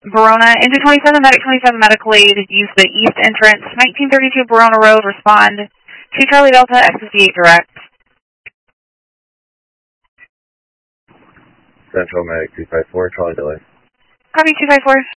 Verona, into 27, Medic 27, medical aid, use the east entrance, 1932 Verona Road, respond to Charlie Delta, XS8 direct. Central Medic 254, Charlie delay. Copy 254.